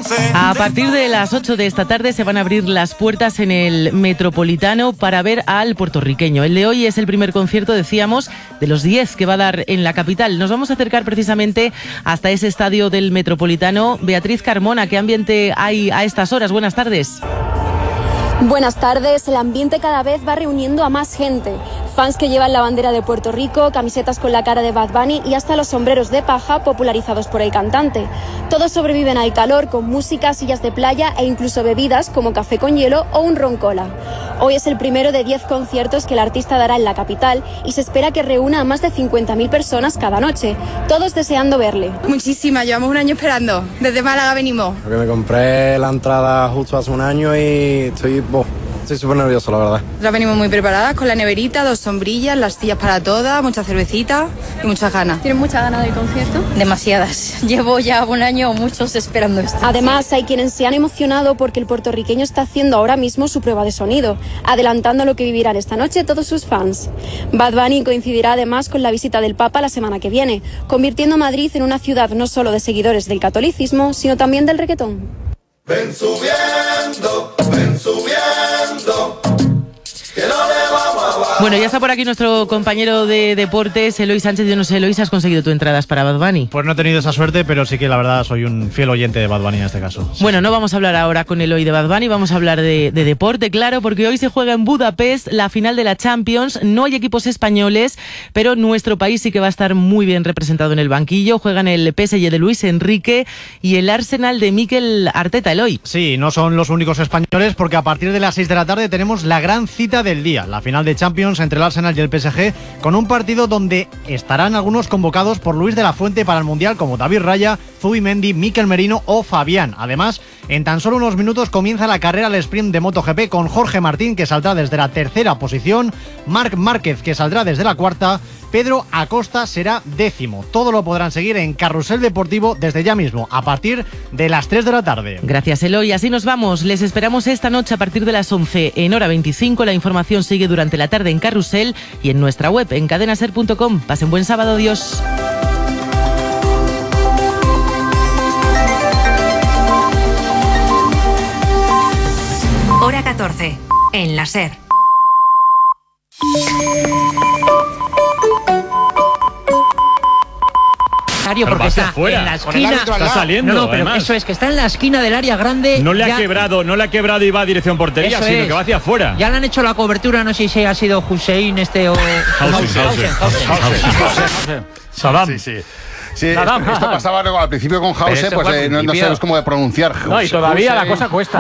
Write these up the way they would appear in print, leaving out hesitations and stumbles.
A partir de las 8 de esta tarde se van a abrir las puertas en el Metropolitano para ver al puertorriqueño. El de hoy es el primer concierto, decíamos, de los 10 que va a dar en la capital. Nos vamos a acercar precisamente hasta ese estadio del Metropolitano. Beatriz Carmona, ¿qué ambiente hay a estas horas? Buenas tardes. Buenas tardes. El ambiente cada vez va reuniendo a más gente. Fans que llevan la bandera de Puerto Rico, camisetas con la cara de Bad Bunny y hasta los sombreros de paja popularizados por el cantante. Todos sobreviven al calor con música, sillas de playa e incluso bebidas como café con hielo o un ron cola. Hoy es el primero de 10 conciertos que el artista dará en la capital y se espera que reúna a más de 50.000 personas cada noche, todos deseando verle. Muchísimas, llevamos un año esperando. Desde Málaga venimos. Porque me compré la entrada justo hace un año y estoy súper nervioso, la verdad. Ya venimos muy preparadas con la neverita, 2 sombrillas, las sillas para todas, mucha cervecita y muchas ganas. ¿Tienes muchas ganas del concierto? Demasiadas. Llevo ya un año muchos esperando esto. Además, hay quienes se han emocionado porque el puertorriqueño está haciendo ahora mismo su prueba de sonido, adelantando lo que vivirán esta noche todos sus fans. Bad Bunny coincidirá además con la visita del Papa la semana que viene, convirtiendo a Madrid en una ciudad no solo de seguidores del catolicismo, sino también del reggaetón. Ven subiendo, que no le vamos a bajar. Bueno, ya está por aquí nuestro compañero de deportes, Eloy Sánchez. Yo no sé, Eloy, ¿has conseguido tus entradas para Bad Bunny? Pues no he tenido esa suerte, pero sí que la verdad soy un fiel oyente de Bad Bunny en este caso. Bueno, no vamos a hablar ahora con Eloy de Bad Bunny, vamos a hablar de deporte, claro, porque hoy se juega en Budapest la final de la Champions. No hay equipos españoles, pero nuestro país sí que va a estar muy bien representado en el banquillo. Juegan el PSG de Luis Enrique y el Arsenal de Mikel Arteta, Eloy. Sí, no son los únicos españoles, porque a partir de las 6 de la tarde tenemos la gran cita del día, la final de Champions entre el Arsenal y el PSG, con un partido donde estarán algunos convocados por Luis de la Fuente para el Mundial, como David Raya, Zubimendi, Mikel Merino o Fabián. Además, en tan solo unos minutos comienza la carrera al sprint de MotoGP con Jorge Martín, que saldrá desde la tercera posición, Marc Márquez, que saldrá desde la cuarta, Pedro Acosta será 10º. Todo lo podrán seguir en Carrusel Deportivo desde ya mismo, a partir de las 3 de la tarde. Gracias, Eloy. Así nos vamos. Les esperamos esta noche a partir de las 11 en hora 25. La información sigue durante la tarde en Carrusel y en nuestra web en cadenaser.com. Pasen buen sábado. Adiós. Hora 14, en la SER. Porque está en la esquina. Está saliendo. No, pero además. eso es que está en la esquina del área grande. No le ha quebrado y va a dirección portería, Eso sino es. que va hacia afuera. Ya le han hecho la cobertura, no sé si ha sido Hussein o Saddam. Sí, esto pasaba luego al principio con Hause, pues no sabemos cómo de pronunciar. No, y todavía la cosa cuesta.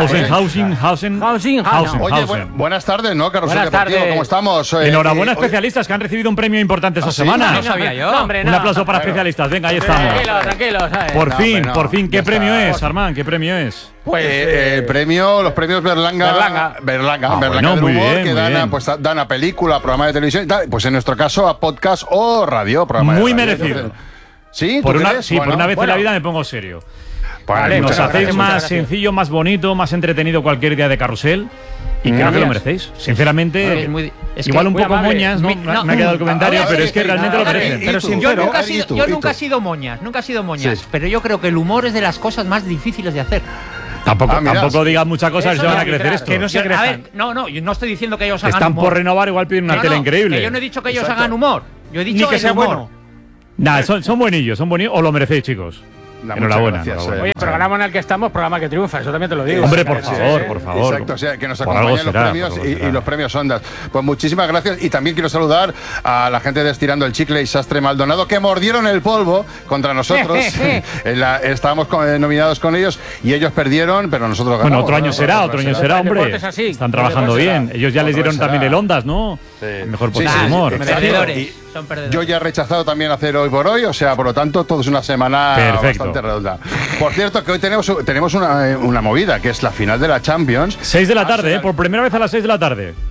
Oye, buenas tardes, ¿no, Carrusel Deportivo? ¿Cómo estamos? Enhorabuena, especialistas, que han recibido un premio importante esta semana. No sabía yo. No, hombre, Un aplauso para especialistas. Venga, ahí estamos. Tranquilo. Por fin. ¿Qué premio es, Armand? ¿Qué premio es? Pues los premios Berlanga del muy humor, bien, que dan a película, programa de televisión y tal. Pues en nuestro caso a podcast o radio, programa Muy de radio. merecido. ¿Sí? Por una vez bueno. en la vida me pongo serio. Vale, Nos hacéis más gracias. sencillo, más bonito, más entretenido cualquier día de Carrusel. Y creo que lo merecéis. Sinceramente, igual un poco moñas, ¿no? Me ha quedado el comentario, pero es que realmente lo merecen. Pero yo nunca he sido moñas, sí. Pero yo creo que el humor es de las cosas más difíciles de hacer. Tampoco digas muchas cosas, se van a crecer esto. Que no se crezcan. A ver, yo no estoy diciendo que ellos hagan Están humor. por renovar, igual piden una tele increíble. Que yo no he dicho que ellos hagan humor. Yo he dicho que sea humor. bueno. Nah, son buenillos, os lo merecéis, chicos. Enhorabuena. Oye, programa en el que estamos, programa que triunfa, eso también te lo digo. Hombre, por favor. Exacto, o sea, que nos acompañan los premios y los premios Ondas. Pues muchísimas gracias y también quiero saludar a la gente de Estirando el Chicle y Sastre Maldonado, que mordieron el polvo contra nosotros. Estábamos nominados con ellos y ellos perdieron, pero nosotros ganamos. Bueno, otro año será, hombre. Están trabajando bien. Ellos ya les dieron también el Ondas, ¿no? Mejor por su humor. Son perdedores. Yo ya he rechazado también hacer hoy por hoy, o sea, por lo tanto, todo es una semana bastante redonda. Por cierto, que hoy tenemos una movida, que es la final de la Champions. 6 de la tarde, por primera vez a las 6 de la tarde.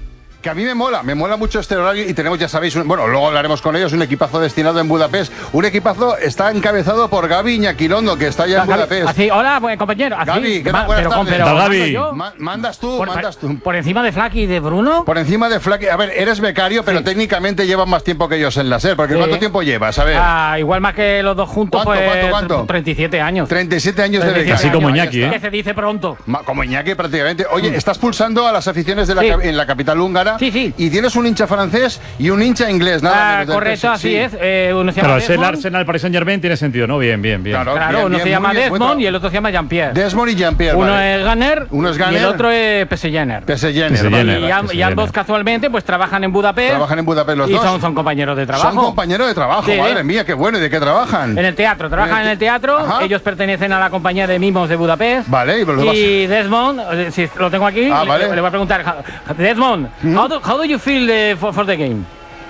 que a mí me mola mucho este horario y tenemos, ya sabéis, bueno, luego hablaremos con ellos, un equipazo destinado en Budapest. Un equipazo está encabezado por Gaby Iñaquilondo, que está allá en Budapest. Así, hola, compañero. Así, Gaby, ¿qué tal? Buenas tardes. Gaby. Mandas tú. ¿Por encima de Flaky y de Bruno? Por encima de Flaky. A ver, eres becario, pero técnicamente llevas más tiempo que ellos en la SER. Porque ¿cuánto tiempo llevas? A ver. Igual más que los dos juntos. ¿Cuánto? 37 años. 37 años de becario. Así como Iñaki, ¿eh? Que se dice pronto. Como Iñaki prácticamente. Oye, estás pulsando a las aficiones en la capital húngara. Sí. Y tienes un hincha francés y un hincha inglés, nada menos. Correcto, así es. Uno se llama Desmond. El Arsenal Paris Saint-Germain tiene sentido, ¿no? Bien. Claro, uno se llama Desmond y el otro se llama Jean-Pierre. Desmond y Jean-Pierre. Uno es Gunner y el otro es Pesejenner. Y ambos casualmente pues trabajan en Budapest. Trabajan en Budapest los dos. Y son compañeros de trabajo. Son compañeros de trabajo, madre mía, qué bueno. ¿Y de qué trabajan? En el teatro, trabajan en el teatro. Ajá. Ellos pertenecen a la compañía de mimos de Budapest. Vale, y Desmond, si lo tengo aquí, le voy a preguntar, Desmond, how do you feel for the game?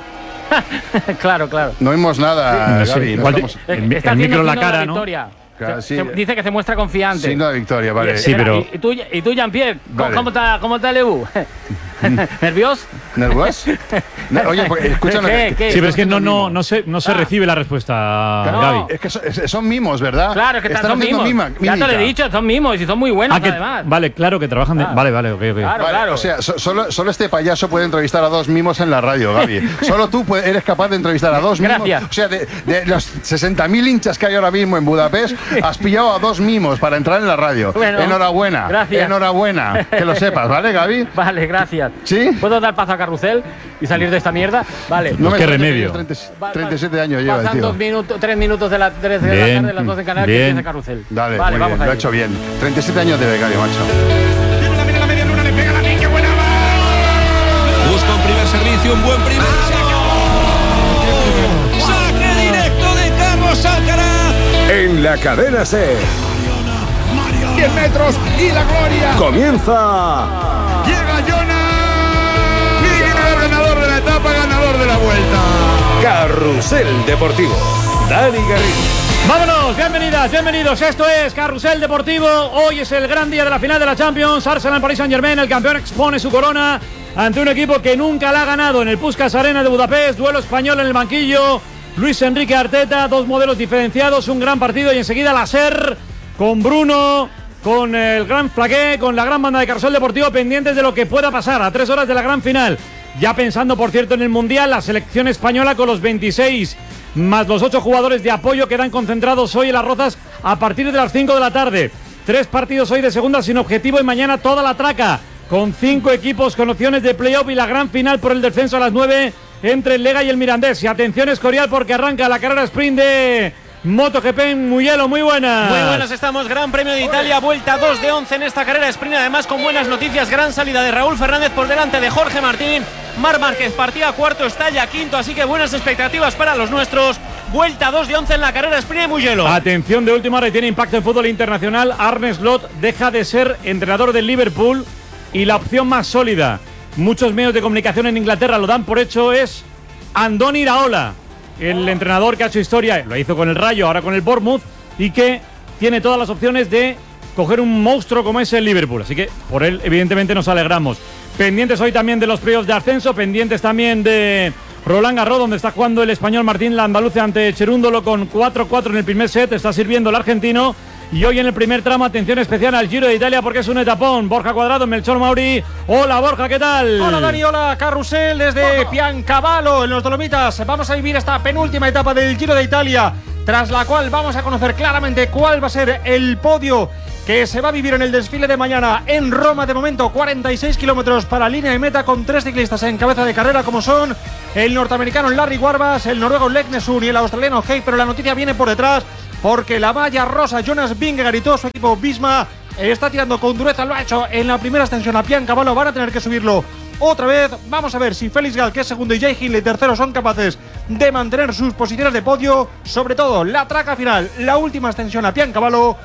Claro. No oímos nada, Gaby. El micro en la cara, ¿no? Dice que se muestra confiante. Signo de victoria, vale. Sí, pero... ¿Y tú, Jean-Pierre? Vale. ¿Cómo está el EU? ¿Nervioso? Oye, escúchanos. Sí, pero es que no se recibe la respuesta, Gaby. Es que son mimos, ¿verdad? Claro, que son mimos. Ya te lo he dicho, son mimos y son muy buenos, además. Vale, claro, que trabajan... Vale, ok. Claro. O sea, solo este payaso puede entrevistar a dos mimos en la radio, Gaby. Solo tú eres capaz de entrevistar a dos mimos. Gracias. O sea, de los 60.000 hinchas que hay ahora mismo en Budapest, has pillado a dos mimos para entrar en la radio. Bueno, enhorabuena. Gracias. Enhorabuena. Que lo sepas, ¿vale, Gaby? Vale, gracias. ¿Sí? ¿Puedo dar paso a Carrusel y salir de esta mierda? Vale. No qué remedio. 37 años lleva el tío. Pasan 3 minutos de la tarde, las 12 en Canarias, y empieza Carrusel. Dale, vale, vamos bien, lo ha hecho bien. 37 años de becario, macho. Viene la media luna, le pega la línea, qué buena va. Busca un primer servicio, un buen primer saque directo de Carlos Alcaraz. En la cadena SER. 10 metros y la gloria. Comienza. Llega Jonas. Miguel, ganador de la etapa, ganador de la vuelta. Carrusel Deportivo. Dani Garrido. Vámonos, bienvenidos. Esto es Carrusel Deportivo. Hoy es el gran día de la final de la Champions. Arsenal Paris Saint-Germain, el campeón expone su corona ante un equipo que nunca la ha ganado en el Puskás Arena de Budapest. Duelo español en el banquillo. Luis Enrique Arteta, dos modelos diferenciados, un gran partido y enseguida la SER con Bruno, con el gran Flaqué, con la gran banda de Carrusel Deportivo, pendientes de lo que pueda pasar a 3 horas de la gran final. Ya pensando, por cierto, en el Mundial, la selección española con los 26 más los 8 jugadores de apoyo quedan concentrados hoy en Las Rozas a partir de las 5 de la tarde. 3 partidos hoy de segunda sin objetivo y mañana toda la traca, con 5 equipos con opciones de playoff y la gran final por el descenso a las 9 entre el Lega y el Mirandés. Y atención Escorial porque arranca la carrera sprint de MotoGP en Mugello. Muy buenas. Muy buenas estamos. Gran Premio de Italia, vuelta 2 de 11 en esta carrera sprint. Además con buenas noticias, gran salida de Raúl Fernández por delante de Jorge Martín. Marc Márquez partía cuarto, está ya quinto, así que buenas expectativas para los nuestros. Vuelta 2 de 11 en la carrera sprint de Mugello. Atención de última hora y tiene impacto en fútbol internacional. Arne Slot deja de ser entrenador del Liverpool y la opción más sólida, muchos medios de comunicación en Inglaterra lo dan por hecho, es Andoni Iraola, el entrenador que ha hecho historia, lo hizo con el Rayo, ahora con el Bournemouth, y que tiene todas las opciones de coger un monstruo como es el Liverpool. Así que por él, evidentemente, nos alegramos. Pendientes hoy también de los playoffs de ascenso, pendientes también de Roland Garros, donde está jugando el español Martín Landaluce ante Cherúndolo con 4-4 en el primer set. Está sirviendo el argentino. Y hoy en el primer tramo, atención especial al Giro de Italia porque es un etapón. Borja Cuadrado, Melchor Mauri. Hola Borja, ¿qué tal? Hola Dani, hola Carrusel desde Piancavallo en los Dolomitas. Vamos a vivir esta penúltima etapa del Giro de Italia, tras la cual vamos a conocer claramente cuál va a ser el podio que se va a vivir en el desfile de mañana en Roma. De momento 46 kilómetros para línea de meta con 3 ciclistas en cabeza de carrera, como son el norteamericano Larry Warbas, el noruego Leknesund y el australiano Haig. Pero la noticia viene por detrás porque la malla rosa Jonas Vingegaard y todo su equipo Visma está tirando con dureza. Lo ha hecho en la primera extensión a Piancavallo, van a tener que subirlo otra vez. Vamos a ver si Félix Gall, que es segundo, y Jay Hindley tercero, son capaces de mantener sus posiciones de podio. Sobre todo la traca final, la última extensión a Piancavallo,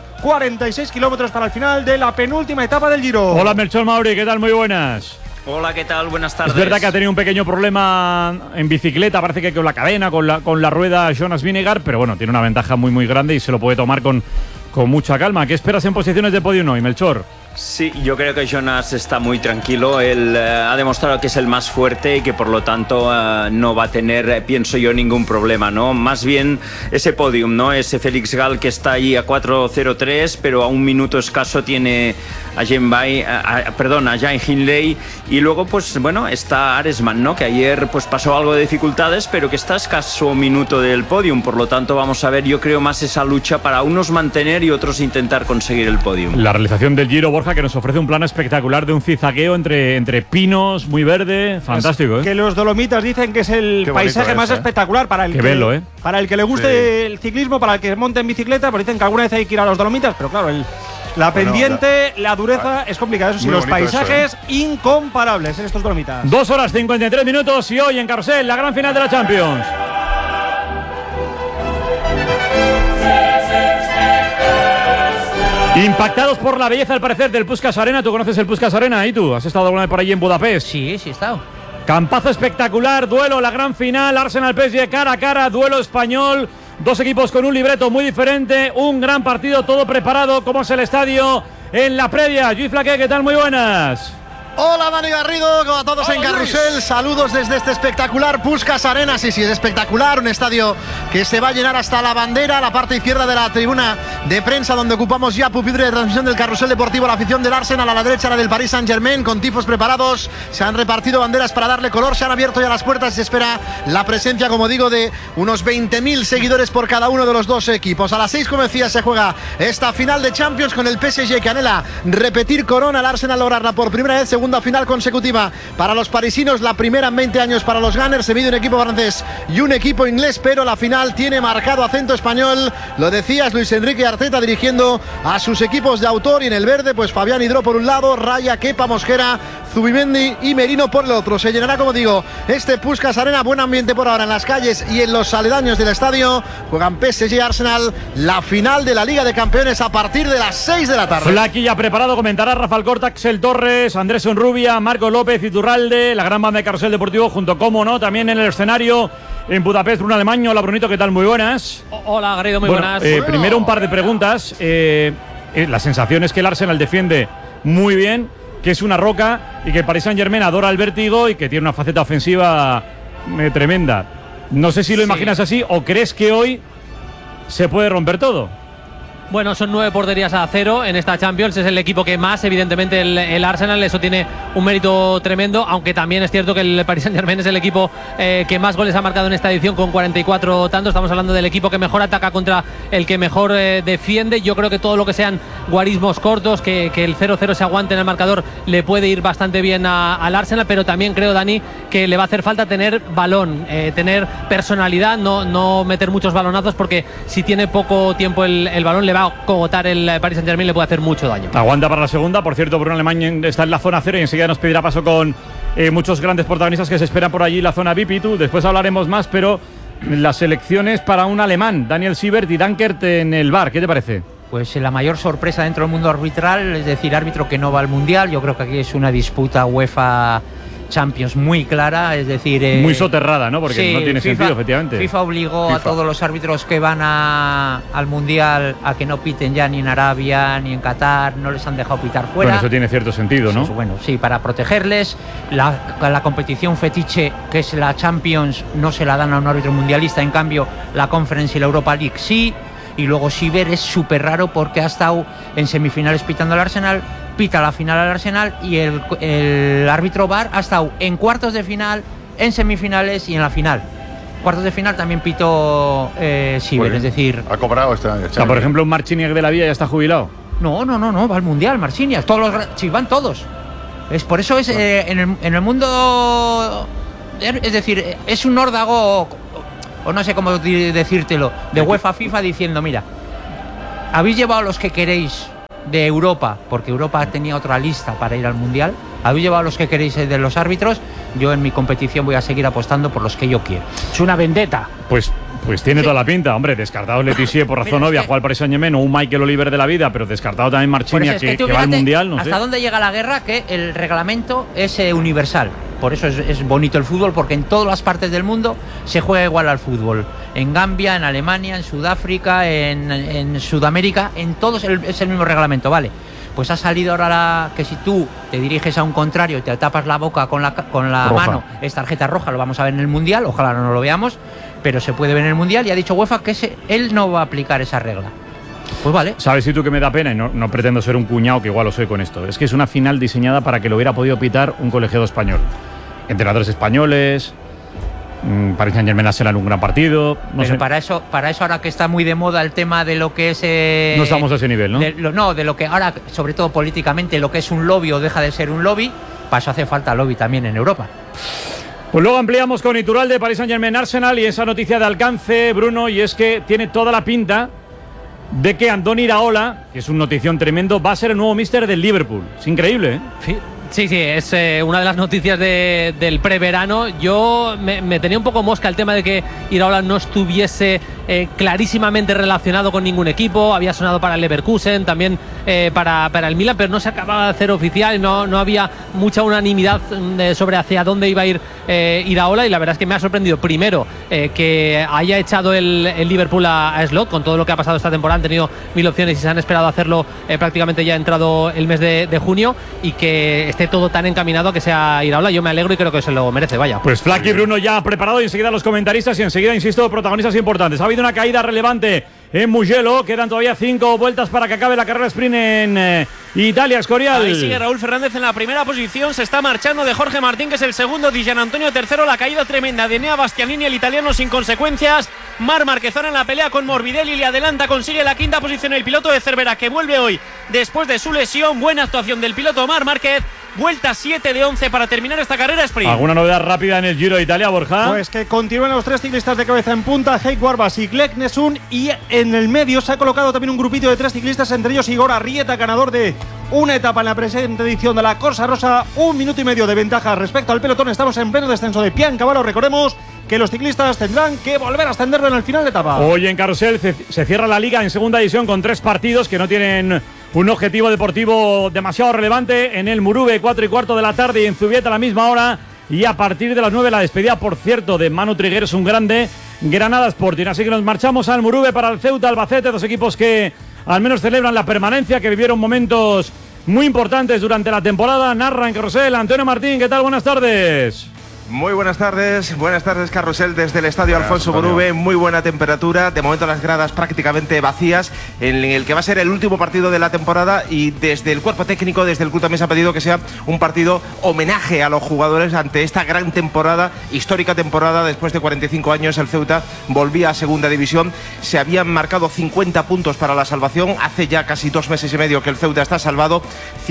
46 kilómetros para el final de la penúltima etapa del Giro. Hola Melchor Mauri, ¿qué tal? Muy buenas. Hola, ¿qué tal? Buenas tardes. Es verdad que ha tenido un pequeño problema en bicicleta, parece que con la cadena, con la rueda Jonas Vingegaard, pero bueno, tiene una ventaja muy grande y se lo puede tomar con mucha calma. ¿Qué esperas en posiciones de podio hoy, Melchor? Sí, yo creo que Jonas está muy tranquilo. Él ha demostrado que es el más fuerte y que por lo tanto no va a tener, pienso yo, ningún problema, ¿no? Más bien ese podium, ¿no? Ese Félix Gall que está ahí a 4:03, pero a un minuto escaso tiene a Jane Hindley, y luego pues bueno, está Aresman, ¿no? Que ayer pues pasó algo de dificultades, pero que está a escaso minuto del podium. Por lo tanto vamos a ver, yo creo, más esa lucha para unos mantener y otros intentar conseguir el podium. La realización del Giro, Borja, que nos ofrece un plano espectacular de un zizagueo entre pinos, muy verde, fantástico, ¿eh? Que los Dolomitas dicen que es el paisaje más espectacular para el para el que le guste el ciclismo, para el que monte en bicicleta, pues dicen que alguna vez hay que ir a los Dolomitas, pero claro, la pendiente, la dureza es complicada. Eso sí, los paisajes incomparables en estos Dolomitas. 2 horas 53 minutos y hoy en Carrusel, la gran final de la Champions. Impactados por la belleza, al parecer, del Puskás Arena. ¿Tú conoces el Puskás Arena? ¿Y tú? ¿Has estado alguna vez por allí en Budapest? Sí, he estado. Campazo espectacular, duelo, la gran final, Arsenal-PSG cara a cara, duelo español. Dos equipos con un libreto muy diferente, un gran partido, todo preparado. ¿Cómo es el estadio en la previa? Lluís Flaqué, ¿qué tal? Muy buenas. Hola Dani Garrido, como a todos en Carrusel, saludos desde este espectacular Puskás Arena. Sí, es espectacular, un estadio que se va a llenar hasta la bandera, la parte izquierda de la tribuna de prensa donde ocupamos ya pupitre de transmisión del Carrusel Deportivo, la afición del Arsenal, a la derecha la del Paris Saint-Germain, con tifos preparados, se han repartido banderas para darle color, se han abierto ya las puertas y se espera la presencia, como digo, de unos 20.000 seguidores por cada uno de los dos equipos. A las 6, como decía, se juega esta final de Champions con el PSG que anhela repetir corona, el Arsenal lograrla por primera vez, segunda final consecutiva para los parisinos, la primera en 20 años para los Gunners. Se mide un equipo francés y un equipo inglés, pero la final tiene marcado acento español. Lo decías, Luis Enrique Arteta dirigiendo a sus equipos de autor, y en el verde pues Fabián Hidro por un lado, Raya, Kepa, Mosquera, Zubimendi y Merino por el otro. Se llenará, como digo, este Puskás Arena, buen ambiente por ahora en las calles y en los aledaños del estadio. Juegan PSG y Arsenal la final de la Liga de Campeones a partir de las 6 de la tarde. Flaqui ya preparado, comentará Rafael Corta, Axel Torres, Andrés Onrubia, Marco López, Iturralde, la gran banda de Carrusel Deportivo, junto, como no, también en el escenario en Budapest, Bruno Alemán. Hola Brunito, ¿qué tal? Muy buenas. Hola Garrido, muy buenas. Primero un par de preguntas. La sensación es que el Arsenal defiende muy bien, que es una roca, y que el Paris Saint-Germain adora el vértigo y que tiene una faceta ofensiva tremenda. No sé si lo imaginas así o crees que hoy se puede romper todo. Bueno, son 9 porterías a 0 en esta Champions. Es el equipo que más, evidentemente, el Arsenal. Eso tiene un mérito tremendo, aunque también es cierto que el Paris Saint-Germain es el equipo que más goles ha marcado en esta edición, con 44 tantos. Estamos hablando del equipo que mejor ataca contra el que mejor defiende. Yo creo que todo lo que sean guarismos cortos, que el 0-0 se aguante en el marcador, le puede ir bastante bien al Arsenal, pero también creo, Dani, que le va a hacer falta tener balón, tener personalidad, no meter muchos balonazos, porque si tiene poco tiempo el balón, le va a cogotar el Paris Saint-Germain, le puede hacer mucho daño. Aguanta para la segunda. Por cierto, Bruno Alemán está en la zona 0 y enseguida nos pedirá paso con muchos grandes protagonistas que se esperan por allí, la zona VIP. Y tú, después hablaremos más, pero las elecciones para un alemán, Daniel Siebert y Dankert en el VAR, ¿qué te parece? Pues la mayor sorpresa dentro del mundo arbitral, es decir, árbitro que no va al Mundial. Yo creo que aquí es una disputa UEFA Champions muy clara, es decir... muy soterrada, ¿no? Porque sí, no tiene sentido, efectivamente. FIFA obligó a todos los árbitros que van al Mundial a que no piten ya ni en Arabia ni en Qatar, no les han dejado pitar fuera. Bueno, eso tiene cierto sentido, ¿no? Bueno, sí, para protegerles. La competición fetiche, que es la Champions, no se la dan a un árbitro mundialista, en cambio la Conference y la Europa League sí. Y luego Sieber es súper raro porque ha estado en semifinales pitando al Arsenal, pita la final al Arsenal, y el árbitro VAR ha estado en cuartos de final, en semifinales y en la final. Cuartos de final también pitó Sieber, es decir... Ha cobrado este año. O sea, por ejemplo, un Marciniak de la Villa ya está jubilado. No, va al Mundial, Marciniak. Sí, van todos. Es por eso es en el mundo... Es decir, es un órdago... o no sé cómo decírtelo, de UEFA, FIFA, diciendo, mira, habéis llevado a los que queréis de Europa, porque Europa tenía otra lista para ir al Mundial, habéis llevado a los que queréis de los árbitros, yo en mi competición voy a seguir apostando por los que yo quiero. Es una vendetta. Pues tiene toda la pinta, hombre, descartado Letizier por razón obvia, juega al Paris Saint-Germain, o un Michael Oliver de la vida, pero descartado también Marciniak, que va al Mundial, no sé. ¿Hasta dónde llega la guerra? Que el reglamento es universal. Por eso es bonito el fútbol, porque en todas las partes del mundo se juega igual al fútbol. En Gambia, en Alemania, en Sudáfrica, en Sudamérica, en todos es el mismo reglamento, ¿vale? Pues ha salido ahora que si tú te diriges a un contrario y te tapas la boca con la mano, es tarjeta roja, lo vamos a ver en el Mundial, ojalá no lo veamos, pero se puede ver en el Mundial, y ha dicho UEFA que él no va a aplicar esa regla. Pues vale. ¿Sabes si tú que me da pena? Y no pretendo ser un cuñado, que igual lo soy con esto. Es que es una final diseñada para que lo hubiera podido pitar un colegiado español. Entrenadores españoles, Paris Saint-Germain en un gran partido. Pero sé. Para eso ahora que está muy de moda el tema de lo que es... no estamos a ese nivel, ¿no? De lo que ahora, sobre todo políticamente, lo que es un lobby o deja de ser un lobby, para eso hace falta lobby también en Europa. Pues luego ampliamos con Iturralde, Paris Saint-Germain Arsenal, y esa noticia de alcance, Bruno, y es que tiene toda la pinta de que Andoni Iraola, que es un notición tremendo, va a ser el nuevo míster del Liverpool. Es increíble, ¿eh? Sí, es una de las noticias del preverano. Yo me tenía un poco mosca el tema de que Iraola no estuviese clarísimamente relacionado con ningún equipo. Había sonado para el Leverkusen, también para el Milan, pero no se acababa de hacer oficial. No había mucha unanimidad sobre hacia dónde iba a ir Iraola, y la verdad es que me ha sorprendido primero que haya echado el Liverpool a Slot con todo lo que ha pasado esta temporada. Han tenido 1000 opciones y se han esperado hacerlo prácticamente ya entrado el mes de junio, y que esté todo tan encaminado a que sea Iraola. Yo me alegro y creo que se lo merece, vaya. Pues Flaky Bruno ya preparado, y enseguida los comentaristas, y enseguida, insisto, protagonistas importantes. Ha habido una caída relevante en Mugello, quedan todavía 5 vueltas para que acabe la carrera sprint en Italia. Escorial. Ahí sigue Raúl Fernández en la primera posición, se está marchando de Jorge Martín, que es el segundo, Di Gianantonio tercero, la caída tremenda de Enea Bastianini, el italiano, sin consecuencias. Marc Márquez ahora en la pelea con Morbidelli, le adelanta, consigue la quinta posición el piloto de Cervera, que vuelve hoy después de su lesión. Buena actuación del piloto Marc Márquez, vuelta 7 de 11 para terminar esta carrera sprint. ¿Alguna novedad rápida en el Giro de Italia, Borja? Pues que continúan los 3 ciclistas de cabeza en punta, Heik Warbas y Glek Nesun, y en el medio se ha colocado también un grupito de 3 ciclistas, entre ellos Igor Arrieta, ganador de una etapa en la presente edición de la Corsa Rosa, 1 minuto y medio de ventaja respecto al pelotón. Estamos en pleno descenso de Piancavallo, recordemos que los ciclistas tendrán que volver a ascenderlo en el final de etapa. Hoy en Carrusel se cierra la liga en segunda división con 3 partidos que no tienen un objetivo deportivo demasiado relevante. En el Muruve, 4:15 de la tarde, y en Zubieta a la misma hora, y a partir de las 9 la despedida, por cierto, de Manu Trigueros, un grande, Granada Sporting. Así que nos marchamos al Muruve para el Ceuta Albacete, 2 equipos que al menos celebran la permanencia, que vivieron momentos muy importantes durante la temporada. Narra en Carrusel Antonio Martín. ¿Qué tal? Buenas tardes. Muy buenas tardes Carrusel desde el estadio Alfonso Muruve, muy buena temperatura, de momento las gradas prácticamente vacías, en el que va a ser el último partido de la temporada, y desde el cuerpo técnico, desde el club también se ha pedido que sea un partido homenaje a los jugadores ante esta gran temporada, histórica temporada. Después de 45 años el Ceuta volvía a segunda división, se habían marcado 50 puntos para la salvación, hace ya casi 2 meses y medio que el Ceuta está salvado,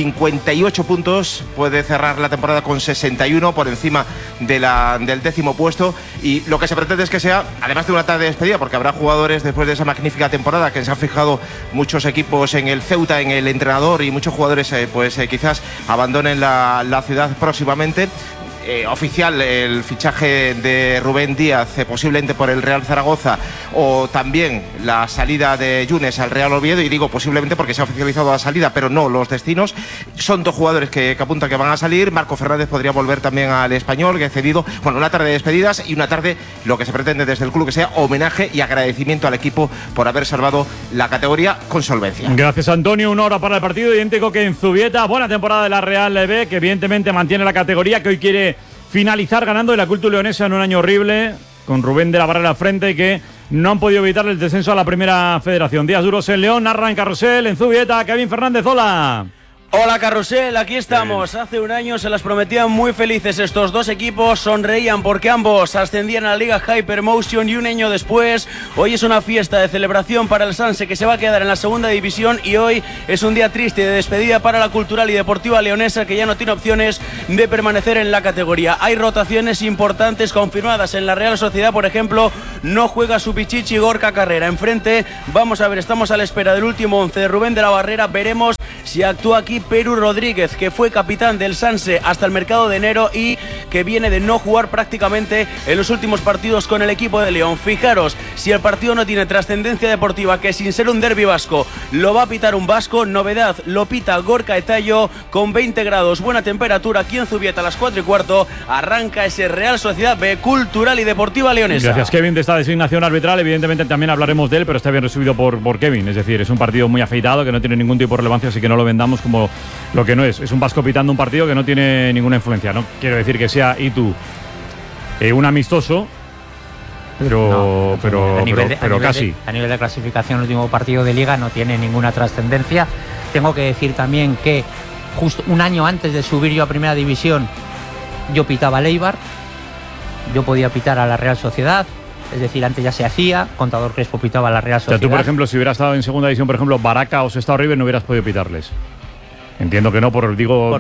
58 puntos, puede cerrar la temporada con 61 por encima del 10º puesto, y lo que se pretende es que sea, además de una tarde de despedida, porque habrá jugadores después de esa magnífica temporada que se han fijado muchos equipos en el Ceuta, en el entrenador, y muchos jugadores quizás abandonen la ciudad próximamente. Oficial el fichaje de Rubén Díaz, posiblemente por el Real Zaragoza, o también la salida de Yunes al Real Oviedo, y digo posiblemente porque se ha oficializado la salida, pero no los destinos. Son 2 jugadores que apuntan que van a salir. Marco Fernández podría volver también al Español, que ha cedido. Bueno, una tarde de despedidas y una tarde, lo que se pretende desde el club, que sea homenaje y agradecimiento al equipo por haber salvado la categoría con solvencia. Gracias, Antonio. 1 hora para el partido, idéntico que en Zubieta. Buena temporada de la Real B, que evidentemente mantiene la categoría, que hoy quiere finalizar ganando de la Cultu Leonesa en un año horrible, con Rubén de la Barrera al frente, y que no han podido evitar el descenso a la primera federación. Días duros en León, narra en Carrusel, en Zubieta, Kevin Fernández, hola. Hola Carrusel, aquí estamos. Hace un año se las prometían muy felices estos 2 equipos, sonreían porque ambos ascendían a la Liga Hypermotion, y un año después, hoy es una fiesta de celebración para el Sanse, que se va a quedar en la segunda división, y hoy es un día triste de despedida para la Cultural y Deportiva Leonesa, que ya no tiene opciones de permanecer en la categoría. Hay rotaciones importantes confirmadas en la Real Sociedad, por ejemplo, no juega su pichichi Gorka Carrera. Enfrente, vamos a ver, estamos a la espera del último 11 de Rubén de la Barrera, veremos si actúa aquí y Perú Rodríguez, que fue capitán del Sanse hasta el mercado de enero y que viene de no jugar prácticamente en los últimos partidos con el equipo de León. Fijaros, si el partido no tiene trascendencia deportiva, que sin ser un derbi vasco lo va a pitar un vasco, novedad, lo pita Gorka Etayo con 20 grados, buena temperatura aquí en Zubieta a las 4:15, arranca ese Real Sociedad B Cultural y Deportiva Leonesa. Gracias, Kevin, de esta designación arbitral. Evidentemente también hablaremos de él, pero está bien recibido por Kevin. Es decir, es un partido muy afeitado, que no tiene ningún tipo de relevancia, así que no lo vendamos como lo que no es. Es un vasco pitando un partido que no tiene ninguna influencia. No quiero decir que sea un amistoso, pero casi. A nivel de clasificación, el último partido de Liga no tiene ninguna trascendencia. Tengo que decir también que justo un año antes de subir yo a Primera División, yo pitaba a Eibar, yo podía pitar a la Real Sociedad. Es decir, antes ya se hacía, Contador Crespo pitaba a la Real Sociedad. O sea, tú, por ejemplo, si hubieras estado en segunda división, por ejemplo, Baraca o Sestao River, no hubieras podido pitarles. Entiendo que no, por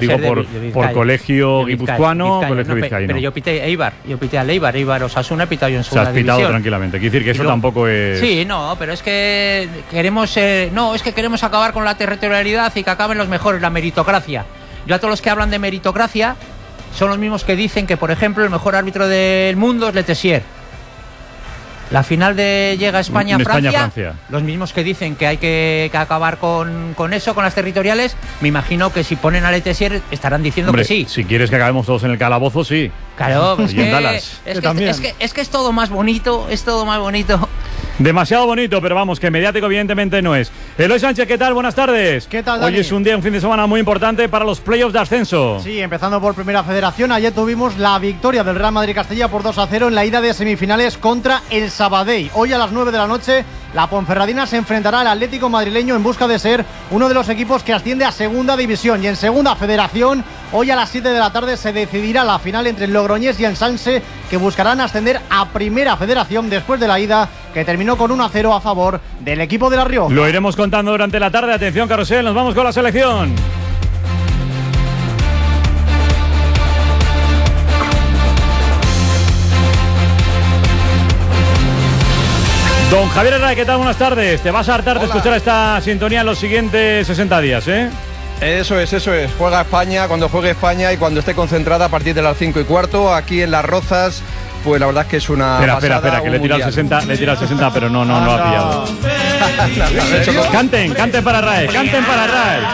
colegio guipuzcoano, colegio vizcaíno. Pero yo pité Eibar, yo pité al Eibar Osasuna, he pitado yo en segunda división. Se has pitado tranquilamente. Quiere decir que eso tampoco es... Sí, no, pero es que queremos acabar con la territorialidad y que acaben los mejores, la meritocracia. Yo a todos los que hablan de meritocracia son los mismos que dicen que, por ejemplo, el mejor árbitro del mundo es Letessier. La final de llega España-Francia, los mismos que dicen que hay que acabar con eso, con las territoriales, me imagino que si ponen a Letessier estarán diciendo que sí. Si quieres que acabemos todos en el calabozo, sí. Claro, pues es que es todo más bonito, Demasiado bonito, pero vamos, que mediático evidentemente no es. Eloy Sánchez, ¿qué tal? Buenas tardes. ¿Qué tal, Dani? Hoy es un fin de semana muy importante para los playoffs de ascenso. Sí, empezando por Primera Federación. Ayer tuvimos la victoria del Real Madrid Castilla por 2-0 en la ida de semifinales contra el Sabadell. Hoy a las 9 de la noche la Ponferradina se enfrentará al Atlético madrileño en busca de ser uno de los equipos que asciende a Segunda División. Y en Segunda Federación, hoy a las 7 de la tarde se decidirá la final entre el Logroñés y el Sanse, que buscarán ascender a Primera Federación después de la ida que terminó con 1-0 a favor del equipo de La Rioja. Lo iremos contando durante la tarde. Atención, carrusel, nos vamos con la selección. Don Javier Herrera, ¿qué tal? Buenas tardes. Te vas a hartar de escuchar esta sintonía en los siguientes 60 días, ¿eh? Eso es. Juega España cuando juegue España y cuando esté concentrada a partir de las 5:15 aquí en Las Rozas. Pues la verdad es que es una Espera, que le tira el 60, pero no lo ha pillado. Canten para Rae,